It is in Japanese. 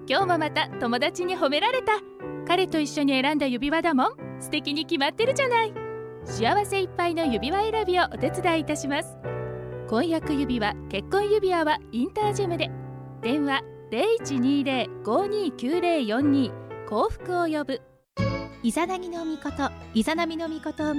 今日もまた友達に褒められた。彼と一緒に選んだ指輪だもん。素敵に決まってるじゃない。幸せいっぱいの指輪選びをお手伝いいたします。婚約指輪、結婚指輪はインタージェムで。電話 0120-529042 幸福を呼ぶ。 イザナギの御事、イザナミの御事を